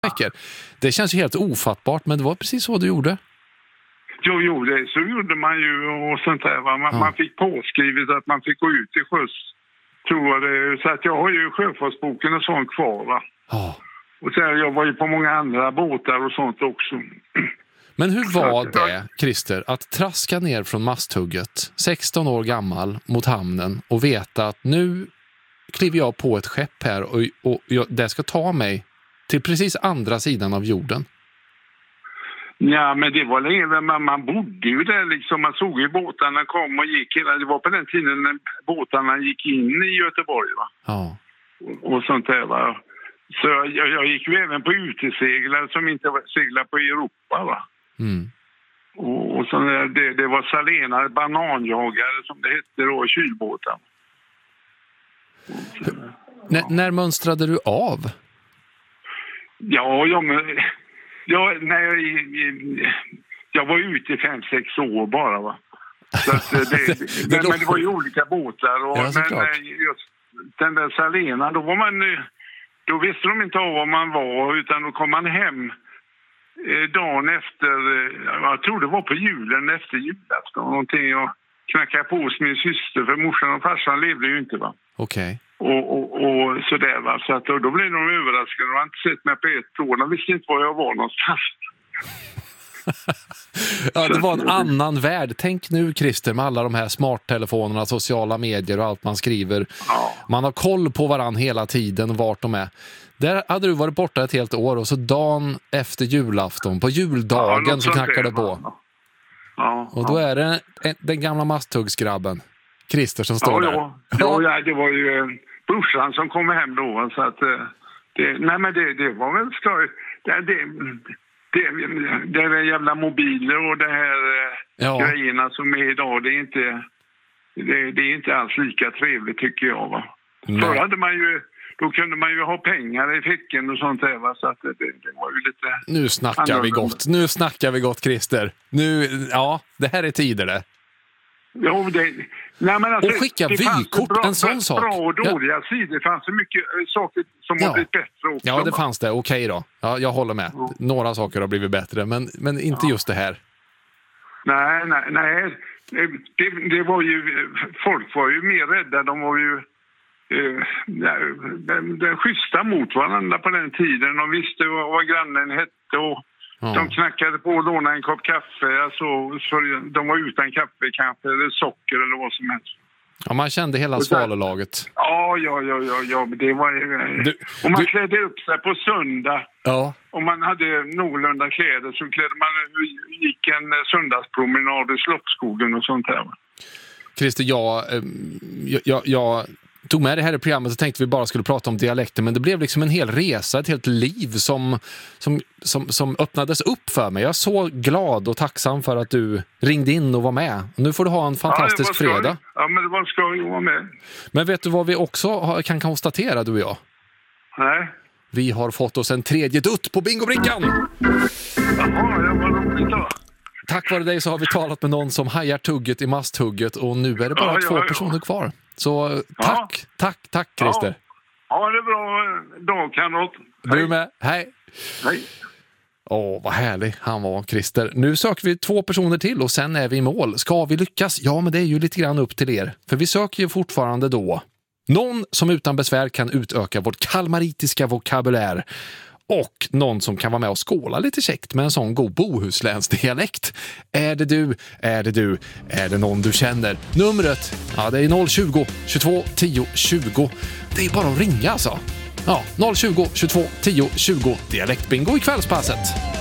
veckor. Det känns ju helt ofattbart, men det var precis så du gjorde. Jo, det så gjorde man ju och sånt där. Va? Man fick påskrivet att man fick gå ut i sjöss. Tror jag det. Så att jag har ju sjöfartsboken och sånt kvar, va? Ja. Och sen jag var ju på många andra båtar och sånt också. Men hur var det, Christer, att traska ner från masthugget 16 år gammal mot hamnen och veta att nu kliver jag på ett skepp här och det ska ta mig till precis andra sidan av jorden? Ja, men det var länge, man bodde ju där liksom. Man såg ju båtarna kom och gick. Det var på den tiden när båtarna gick in i Göteborg, va? Ja. Och sånt där, va? Så jag gick ju även på uteseglare som inte seglade på Europa, va? Mm. Och så det var Salena bananjagare som det hette då, kylbåtar. När mönstrade du av? Jag var ute i 5-6 år bara, va. Så att men det var ju olika båtar och men just den där Salena, då visste de inte av var man var, utan då kom man hem dagen efter, jag tror det var på julen efter julafton någonting, och knackade på hos min syster, för morsan och farsan levde ju inte, va. Okej. Och sådär, va. Så att då blev de överraskade. De har inte sett mig på ett år. De visste inte var jag var någonstans. Ja, det var en annan värld. Tänk nu, Christer, med alla de här smarttelefonerna, sociala medier och allt man skriver. Ja. Man har koll på varann hela tiden och vart de är. Där hade du varit borta ett helt år och så dagen efter julafton, på juldagen, så knackade det på. Ja, och då är det den gamla masthuggsgrabben, Christer, som står där. Ja, det var ju brorsan som kom hem då. Så att, det var väl skoj. Det är jävla mobiler och det här grejerna som är idag, det är inte alls lika trevligt, tycker jag, va. Förr hade man ju, då kunde man ju ha pengar i fickan och sånt där, va? Så att det var ju lite... Nu snackar vi gott, Christer. Det här är tider det. Jo, alltså, och skicka vykort, en sån sak. Bra och dåliga sidor. Det fanns så mycket saker som har blivit bättre också. Ja, det fanns det. Okej då. Ja, jag håller med. Ja. Några saker har blivit bättre, men inte just det här. Nej. Det var ju... Folk var ju mer rädda. De var ju... den schyssta mot varandra på den tiden. De visste vad grannen hette och de knackade på och lånade en kopp kaffe. Alltså, de var utan kaffe kanske, eller socker eller vad som helst. Ja, man kände hela svalelaget. Ja, det var ju... Och man klädde upp sig på söndag. Ja. Om man hade någorlunda kläder så klädde man, gick en söndagspromenad i Slottsskogen och sånt här. Christer, jag tog med det här i programmet och tänkte vi bara skulle prata om dialekter, men det blev liksom en hel resa, ett helt liv som öppnades upp för mig. Jag är så glad och tacksam för att du ringde in och var med. Nu får du ha en fantastisk fredag. Ja, men det var skoj att vara med. Men vet du vad vi också kan konstatera, du och jag? Nej. Vi har fått oss en tredje dutt på bingobrickan! Jaha, jag var roligt då. Tack vare dig så har vi talat med någon som hajar tugget i masthugget och nu är det bara två personer kvar. Så tack Christer. Ja, det är bra dag, Kanot. Du med, hej. Vad härlig han var, Christer. Nu söker vi 2 personer till och sen är vi i mål. Ska vi lyckas? Ja, men det är ju lite grann upp till er. För vi söker ju fortfarande då någon som utan besvär kan utöka vårt kalmaritiska vokabulär. Och någon som kan vara med och skåla lite käckt med en sån god bohuslänsdialekt. Är det du? Är det någon du känner? Numret, det är 020 22 10 20. Det är bara att ringa alltså. 020 22 10 20. Dialektbingo i kvällspasset.